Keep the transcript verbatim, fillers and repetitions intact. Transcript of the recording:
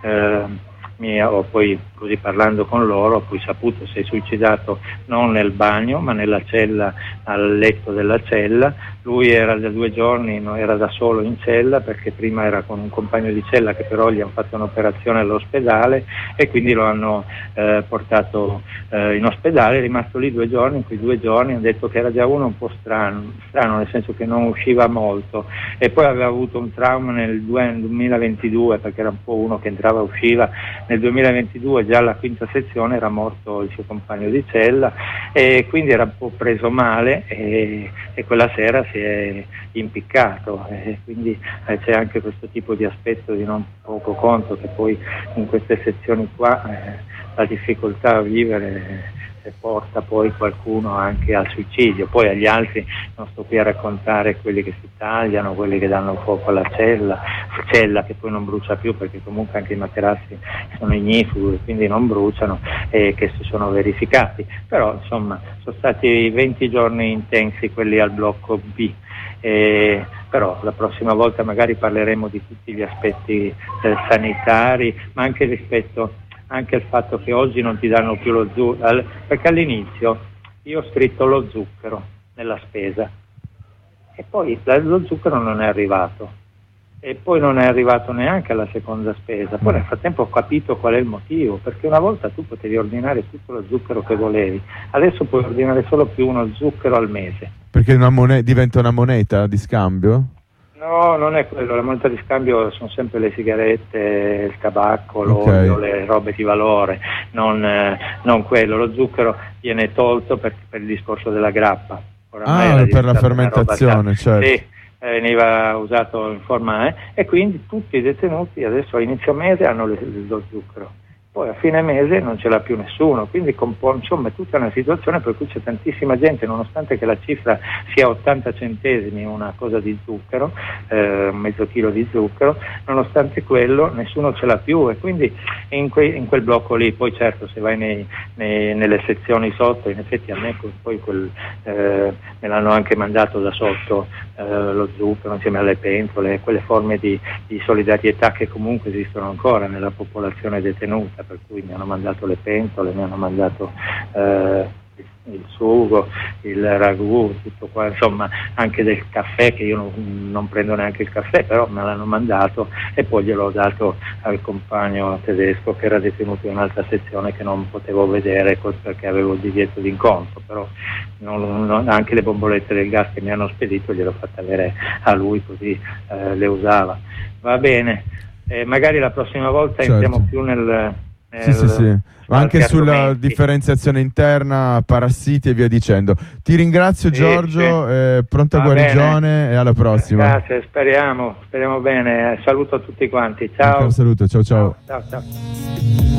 eh, mi ho poi, così parlando con loro, ho poi saputo si è suicidato non nel bagno ma nella cella, al letto della cella. Lui era da due giorni, no, era da solo in cella perché prima era con un compagno di cella che però gli hanno fatto un'operazione all'ospedale e quindi lo hanno eh, portato eh, in ospedale. È rimasto lì due giorni. In quei due giorni hanno detto che era già uno un po' strano, strano nel senso che non usciva molto e poi aveva avuto un trauma nel duemilaventidue perché era un po' uno che entrava e usciva. Nel duemilaventidue, già alla quinta sezione, era morto il suo compagno di cella e quindi era un po' preso male e, e quella sera si è impiccato e quindi eh, c'è anche questo tipo di aspetto di non poco conto, che poi in queste sezioni qua eh, la difficoltà a vivere eh, porta poi qualcuno anche al suicidio. Poi agli altri non sto qui a raccontare quelli che si tagliano, quelli che danno fuoco alla cella, cella che poi non brucia più perché comunque anche i materassi sono ignifughi e quindi non bruciano, e che si sono verificati. Però insomma sono stati venti giorni intensi quelli al blocco B. Eh, però la prossima volta magari parleremo di tutti gli aspetti eh, sanitari, ma anche rispetto anche al fatto che oggi non ti danno più lo zucchero, perché all'inizio io ho scritto lo zucchero nella spesa e poi lo zucchero non è arrivato e poi non è arrivato neanche alla seconda spesa. Poi nel frattempo ho capito qual è il motivo, perché una volta tu potevi ordinare tutto lo zucchero che volevi, adesso puoi ordinare solo più uno zucchero al mese. Perché una moneta diventa una moneta di scambio? No, non è quello, la moneta di scambio sono sempre le sigarette, il tabacco, l'olio, okay, le robe di valore, non, eh, non quello. Lo zucchero viene tolto per, per il discorso della grappa. Oramai ah, per la fermentazione, certo. Sì, eh, veniva usato in forma, eh, e quindi tutti i detenuti adesso a inizio mese hanno le, lo zucchero. Poi a fine mese non ce l'ha più nessuno, quindi insomma è tutta una situazione per cui c'è tantissima gente, nonostante che la cifra sia ottanta centesimi una cosa di zucchero, eh, mezzo chilo di zucchero, nonostante quello nessuno ce l'ha più e quindi in, que in quel blocco lì. Poi certo se vai nei, nei, nelle sezioni sotto, in effetti a me poi quel, eh, me l'hanno anche mandato da sotto eh, lo zucchero insieme alle pentole, quelle forme di, di solidarietà che comunque esistono ancora nella popolazione detenuta, per cui mi hanno mandato le pentole, mi hanno mandato eh, il, il sugo, il ragù, tutto qua, insomma anche del caffè, che io non, non prendo neanche il caffè, però me l'hanno mandato e poi gliel'ho dato al compagno tedesco che era detenuto in un'altra sezione che non potevo vedere perché avevo il divieto di incontro, però non, non, anche le bombolette del gas che mi hanno spedito gliel'ho fatte avere a lui, così eh, le usava. Va bene, eh, magari la prossima volta certo. entriamo più nel... Sì, sì, sì. Ma anche sulla argomenti. differenziazione interna, parassiti e via dicendo. Ti ringrazio sì, Giorgio, sì. Eh, pronta Va guarigione bene. E alla prossima. Grazie, speriamo, speriamo bene. Saluto a tutti quanti. Ciao. Un saluto, ciao ciao. Ciao, ciao. ciao.